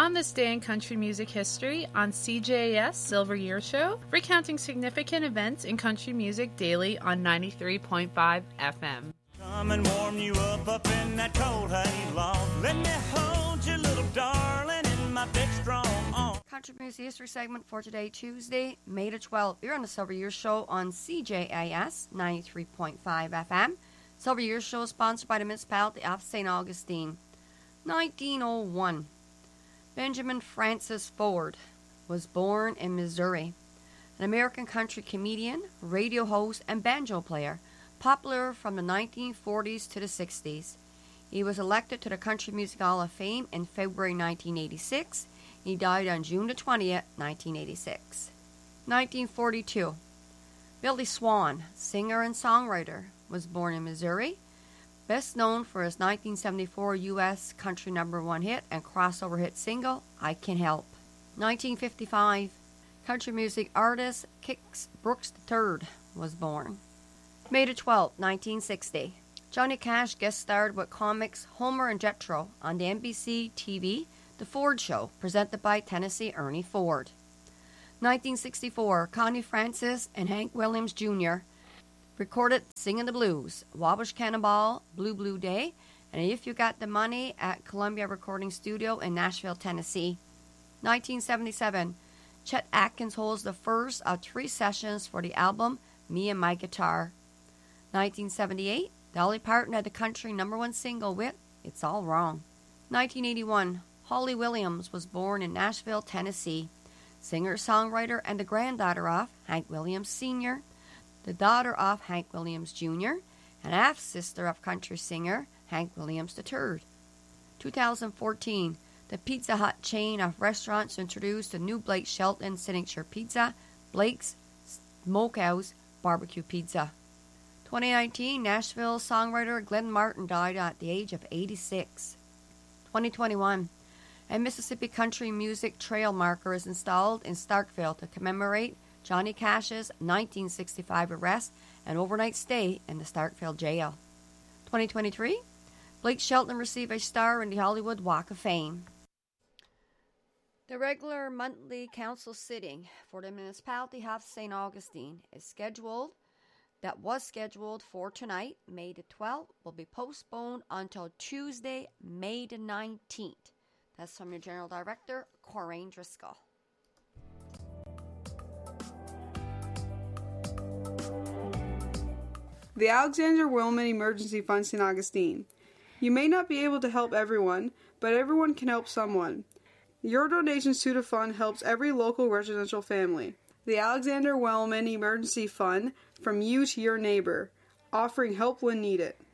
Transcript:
On this day in country music history on CJAS Silver Year Show, recounting significant events in country music daily on 93.5 FM. Come and warm you up in that cold hay loft. Let me hold you, little darling, in my big strong arms. Country Music History segment for today, Tuesday, May the 12th. You're on the Silver Year Show on CJAS 93.5 FM. Silver Year Show is sponsored by the municipality of St. Augustine. 1901. Benjamin Francis Ford was born in Missouri. An American country comedian, radio host, and banjo player, popular from the 1940s to the 60s. He was elected to the Country Music Hall of Fame in February 1986. He died on June the 20th, 1986. 1942. Billy Swan, singer and songwriter, was born in Missouri. Best known for his 1974 U.S. country #1 hit and crossover hit single, I Can Help. 1955. Country music artist Kix Brooks III was born. May the 12th, 1960. Johnny Cash guest starred with comics Homer and Jethro on the NBC TV The Ford Show, presented by Tennessee Ernie Ford. 1964. Connie Francis and Hank Williams Jr. recorded Singin' the Blues, Wabash Cannonball, Blue Blue Day, and If You Got the Money at Columbia Recording Studio in Nashville, Tennessee. 1977. Chet Atkins holds the first of 3 sessions for the album Me and My Guitar. 1978. Dolly Parton had the country #1 single with It's All Wrong. 1981. Holly Williams was born in Nashville, Tennessee. Singer-songwriter and the granddaughter of Hank Williams Sr., the daughter of Hank Williams Jr., and half-sister of country singer Hank Williams III. 2014, the Pizza Hut chain of restaurants introduced the new Blake Shelton signature pizza, Blake's Smokehouse Barbecue Pizza. 2019, Nashville songwriter Glenn Martin died at the age of 86. 2021, a Mississippi country music trail marker is installed in Starkville to commemorate Johnny Cash's 1965 arrest and overnight stay in the Starkville jail. 2023, Blake Shelton received a star in the Hollywood Walk of Fame. The regular monthly council sitting for the municipality of St. Augustine was scheduled for tonight, May the 12th, will be postponed until Tuesday, May the 19th. That's from your General Director, Coraine Driscoll. The Alexander Wilman Emergency Fund, St. Augustine. You may not be able to help everyone, but everyone can help someone. Your donations to the fund helps every local residential family. The Alexander Wellman Emergency Fund, from you to your neighbor, offering help when needed.